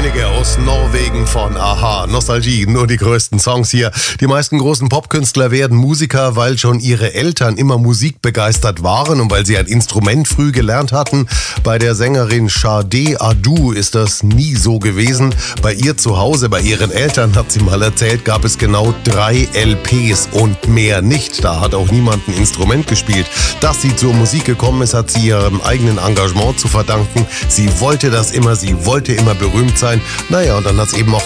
Heilige aus Norwegen von Aha. Nostalgie, nur die größten Songs hier. Die meisten großen Popkünstler werden Musiker, weil schon ihre Eltern immer musikbegeistert waren und weil sie ein Instrument früh gelernt hatten. Bei der Sängerin Sade Adu ist das nie so gewesen. Bei ihr zu Hause, bei ihren Eltern, hat sie mal erzählt, gab es genau 3 LPs und mehr nicht. Da hat auch niemand ein Instrument gespielt. Dass sie zur Musik gekommen ist, hat sie ihrem eigenen Engagement zu verdanken. Sie wollte das immer, sie wollte immer berühmt sein. Naja, und dann hat es eben auch